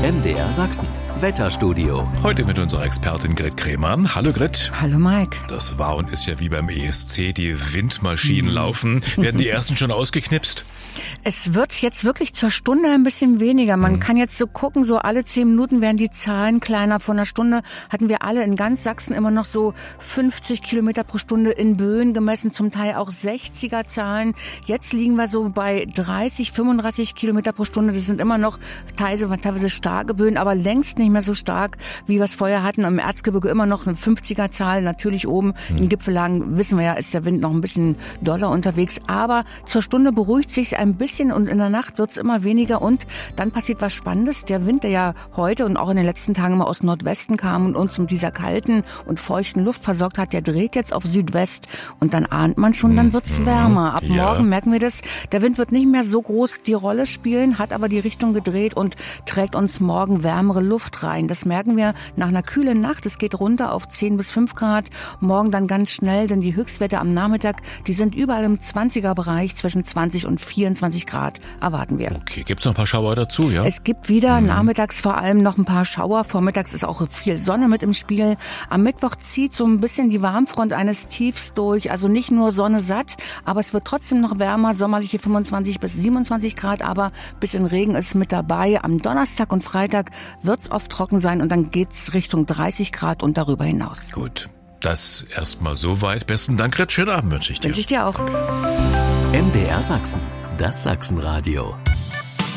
MDR Sachsen. Wetterstudio. Heute mit unserer Expertin Grit Kremann. Hallo Grit. Hallo Mike. Das war und ist ja wie beim ESC, die Windmaschinen laufen. Werden die ersten schon ausgeknipst? Es wird jetzt wirklich zur Stunde ein bisschen weniger. Man kann jetzt so gucken, so alle 10 Minuten werden die Zahlen kleiner. Vor einer Stunde hatten wir alle in ganz Sachsen immer noch so 50 Kilometer pro Stunde in Böen gemessen, zum Teil auch 60er Zahlen. Jetzt liegen wir so bei 30, 35 Kilometer pro Stunde. Das sind immer noch teilweise starke Böen, aber längst nicht mehr so stark, wie wir es vorher hatten. Im Erzgebirge immer noch eine 50er Zahl. Natürlich oben in Gipfellagen, wissen wir ja, ist der Wind noch ein bisschen doller unterwegs. Aber zur Stunde beruhigt sich ein bisschen und in der Nacht wird es immer weniger. Und dann passiert was Spannendes. Der Wind, der ja heute und auch in den letzten Tagen immer aus Nordwesten kam und uns mit dieser kalten und feuchten Luft versorgt hat, der dreht jetzt auf Südwest. Und dann ahnt man schon, dann wird es wärmer. Ab morgen merken wir das. Der Wind wird nicht mehr so groß die Rolle spielen, hat aber die Richtung gedreht und trägt uns morgen wärmere Luft rein. Das merken wir nach einer kühlen Nacht. Es geht runter auf 10 bis 5 Grad. Morgen dann ganz schnell, denn die Höchstwerte am Nachmittag, die sind überall im 20er-Bereich. Zwischen 20 und 24 Grad erwarten wir. Okay, gibt's noch ein paar Schauer dazu, ja? Es gibt wieder nachmittags vor allem noch ein paar Schauer. Vormittags ist auch viel Sonne mit im Spiel. Am Mittwoch zieht so ein bisschen die Warmfront eines Tiefs durch. Also nicht nur Sonne satt, aber es wird trotzdem noch wärmer. Sommerliche 25 bis 27 Grad, aber bisschen Regen ist mit dabei. Am Donnerstag und Freitag wird's oft trocken sein und dann geht's Richtung 30 Grad und darüber hinaus. Gut, das erstmal soweit. Besten Dank, Grit. Schönen Abend wünsche ich dir. Wünsche ich dir auch. MDR Sachsen. Das Sachsenradio.